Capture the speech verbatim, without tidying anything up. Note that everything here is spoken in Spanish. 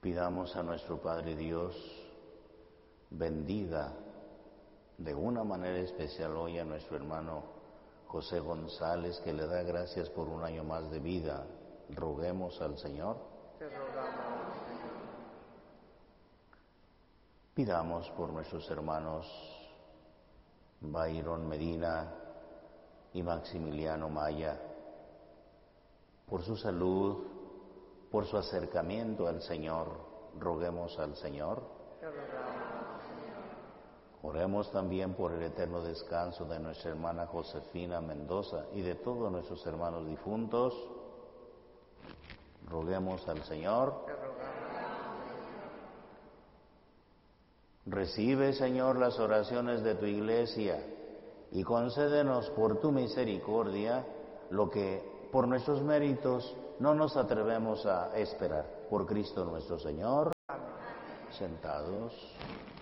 Pidamos a nuestro Padre Dios, bendiga de una manera especial hoy a nuestro hermano José González, que le da gracias por un año más de vida. Roguemos al Señor. Te rogamos, Señor. Pidamos por nuestros hermanos Byron Medina y Maximiliano Maya, por su salud, por su acercamiento al Señor. Roguemos al Señor. Te rogamos, Señor. Oremos también por el eterno descanso de nuestra hermana Josefina Mendoza y de todos nuestros hermanos difuntos. Roguemos al Señor. Te rogamos, Señor. Recibe, Señor, las oraciones de tu iglesia y concédenos por tu misericordia lo que por nuestros méritos no nos atrevemos a esperar. Por Cristo nuestro Señor. Amén. Sentados.